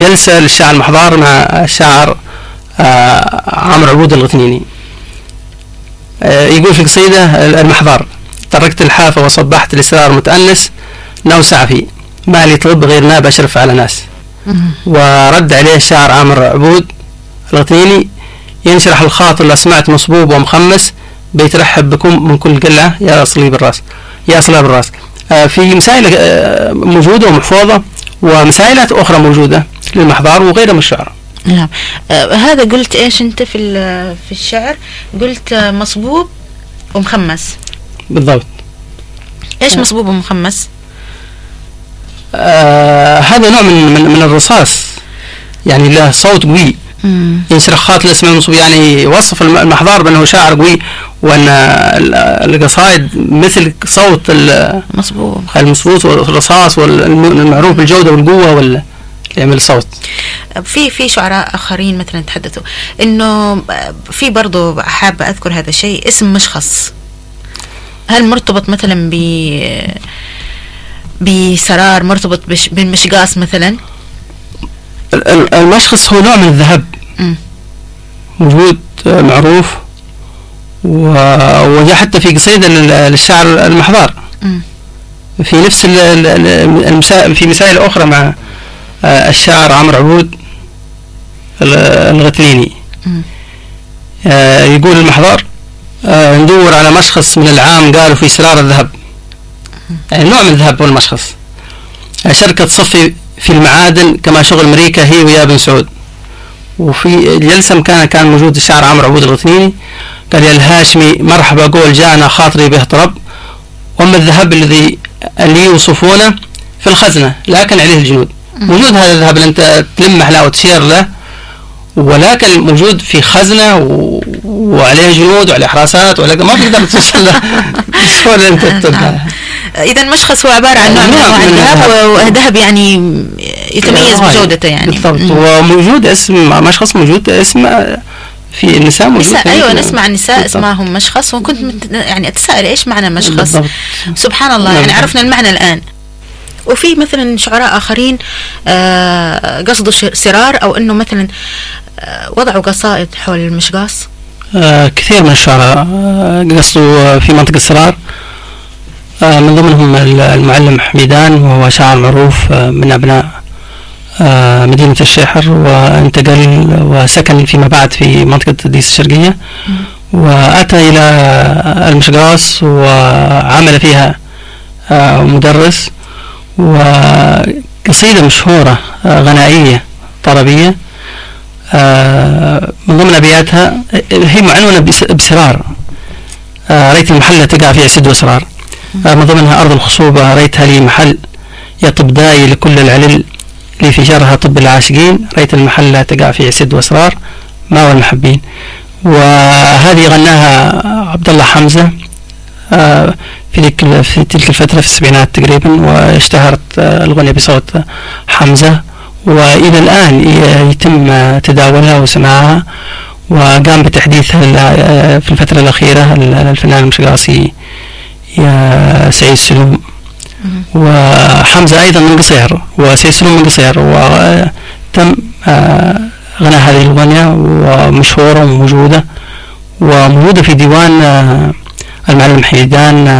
جلسة للشاعر المحضار مع الشاعر عمرو عبود الغثنيني. يقول في قصيدة المحضار: تركت الحافة وصبحت الإسرار متأنس، نوسع فيه ما لي طلب غير ناب أشرف على ناس. ورد عليه الشاعر عمرو عبود الغثنيني: ينشرح الخاطر لو سمعت مصبوب ومخمس، بيترحب بكم من كل قلعة يا صليب الراس يا صلاب الراس. في مسائل موجودة ومحفوظة، ومسائلات أخرى موجودة للمحضار وغيرها من الشعر. نعم. هذا قلت إيش أنت في الشعر؟ قلت مصبوب ومخمس. بالضبط. إيش مصبوب ومخمس؟ هذا نوع من الرصاص، يعني له صوت قوي. ينشرح خاطر الاسم المصبوب، يعني وصف المحضار بأنه شاعر قوي، وأن القصائد مثل صوت المصبوط والرصاص والمعروف بالجودة والقوة واللي يعمل صوت. في شعراء آخرين مثلا تحدثوا إنه في برضو، حابة أذكر هذا الشيء، اسم مشخص. هل مرتبط مثلا بسرار، مرتبط بالمشقاص مثلا؟ المشخص هو نوع من الذهب موجود معروف، وجاء حتى في قصيدة للشاعر المحضار في نفس في مسائل أخرى مع الشاعر عمرو عبود الغثنيني. يقول المحضار: ندور على مشخص من العام قالوا في سرار الذهب. يعني نوع من الذهب والمشخص. شركة صفي في المعادن كما شغل أمريكا هي ويا بن سعود. وفي الجلسة كان موجود الشاعر عمرو عبود الغثنيني، قال: يا الهاشمي مرحبا قول جانا خاطري به طرب، وأما الذهب اللي يوصفونه في الخزنة لكن عليه الجنود. موجود هذا الذهب اللي أنت تلمح له وتشير له، ولكن موجود في خزنة وعليه جنود وعليه حراسات، ولا ما تقدر توصل له بسهولة أنت تتركها. إذا المشخص هو عبارة عن نوع من أنواع الذهب، والذهب يعني يتميز بجودته يعني. بالضبط. وموجود اسم مشخص، موجود اسم في النساء موجود. أيوة، نسمع النساء اسمهم مشخص، وكنت يعني أتساءل إيش معنى مشخص. بالضبط. سبحان الله. يعني عرفنا المعنى الآن. وفي مثلا شعراء آخرين قصدوا سرار، أو أنه مثلا وضعوا قصائد حول المشقاص. كثير من الشعراء قصدوا في منطقة السرار، من ضمنهم المعلم حميدان، وهو شاعر معروف من أبناء مدينة الشيحر، وانتقل وسكن فيما بعد في منطقة ديس الشرقية، وأتى إلى المشقاص وعمل فيها مدرس. وقصيدة مشهورة غنائية طربية من ضمن أبياتها هي معنونة بسرار: ريت المحلة تقع في عسد وأسرار. من ضمنها: أرض الخصوبة ريتها لي محل، يا طب داي لكل العلل، لي في جرها طب العاشقين، ريت المحلة تقع في عسد وأسرار، ما هو المحبين. وهذه غناها عبد الله حمزة في تلك الفترة في السبعينات تقريبا، واشتهرت الغنية بصوت حمزة، وإلى الآن يتم تداولها وسماعها. وقام بتحديثها في الفترة الأخيرة الفنان المشقاصي يا سعيد سلوم، وحمزة أيضا من قصير، وسعيد سلوم من قصير، وتم غنى هذه الأغنية ومشهورة وموجودة في ديوان المعلم حميدان